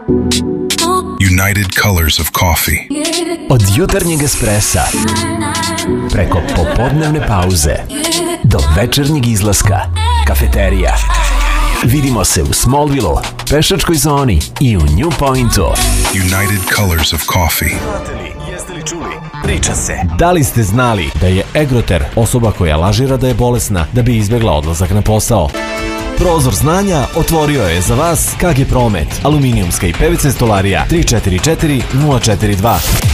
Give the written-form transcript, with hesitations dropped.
United Colors of Coffee. Od jutarnjeg espressa preko popodnevne pauze do večernjeg izlaska, kafeterija. Vidimo se u Smallville-u, pešačkoj zoni i u New Pointu. United Colors of Coffee. Jeste li čuli? Priča se. Da li ste znali da je Egroter osoba koja lažira da je bolesna da bi izbjegla odlazak na posao? Prozor znanja otvorio je za vas KG Promet, aluminijumska i PVC stolarija 344 042.